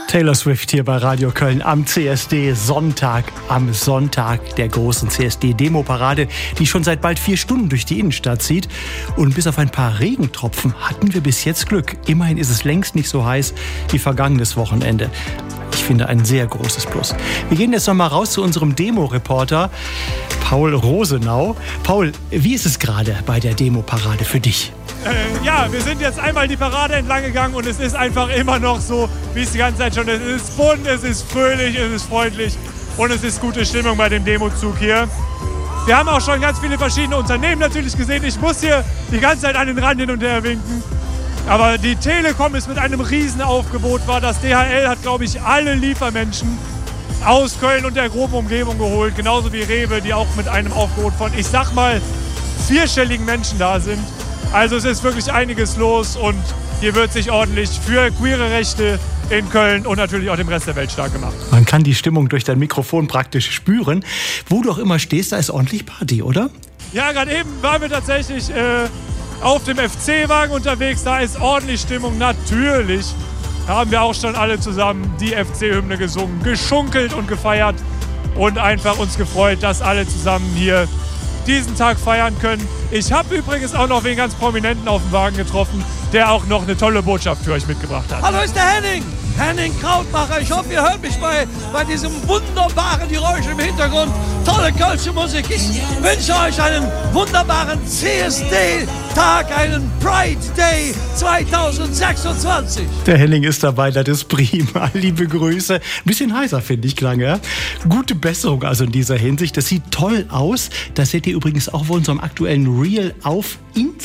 Taylor Swift hier bei Radio Köln am CSD Sonntag, am Sonntag der großen CSD-Demo-Parade, die schon seit bald 4 Stunden durch die Innenstadt zieht. Und bis auf ein paar Regentropfen hatten wir bis jetzt Glück. Immerhin ist es längst nicht so heiß wie vergangenes Wochenende. Ich finde ein sehr großes Plus. Wir gehen jetzt noch mal raus zu unserem Demo-Reporter Paul Rosenau. Paul, wie ist es gerade bei der Demo-Parade für dich? Ja, wir sind jetzt einmal die Parade entlang gegangen und es ist einfach immer noch so, wie es die ganze Zeit schon ist. Es ist bunt, es ist fröhlich, es ist freundlich und es ist gute Stimmung bei dem Demozug hier. Wir haben auch schon ganz viele verschiedene Unternehmen natürlich gesehen. Ich muss hier die ganze Zeit an den Rand hin und her winken. Aber die Telekom ist mit einem Riesenaufgebot war. Das DHL hat, glaube ich, alle Liefermenschen aus Köln und der groben Umgebung geholt. Genauso wie Rewe, die auch mit einem Aufgebot von, ich sag mal, 4-stelligen Menschen da sind. Also es ist wirklich einiges los und hier wird sich ordentlich für queere Rechte in Köln und natürlich auch dem Rest der Welt stark gemacht. Man kann die Stimmung durch dein Mikrofon praktisch spüren. Wo du auch immer stehst, da ist ordentlich Party, oder? Ja, gerade eben waren wir tatsächlich auf dem FC-Wagen unterwegs. Da ist ordentlich Stimmung. Natürlich haben wir auch schon alle zusammen die FC-Hymne gesungen, geschunkelt und gefeiert und einfach uns gefreut, dass alle zusammen hier diesen Tag feiern können. Ich habe übrigens auch noch wen ganz Prominenten auf dem Wagen getroffen, der auch noch eine tolle Botschaft für euch mitgebracht hat. Hallo, ist der Henning. Henning Krautmacher. Ich hoffe, ihr hört mich bei diesem wunderbaren Geräusch im Hintergrund. Tolle kölsche Musik. Ich wünsche euch einen wunderbaren CSD-Tag, einen Pride Day 2026. Der Henning ist dabei, das ist prima. Liebe Grüße. Ein bisschen heißer, finde ich, klang, ja? Gute Besserung also in dieser Hinsicht. Das sieht toll aus. Das seht ihr übrigens auch auf unserem aktuellen Reel auf Instagram.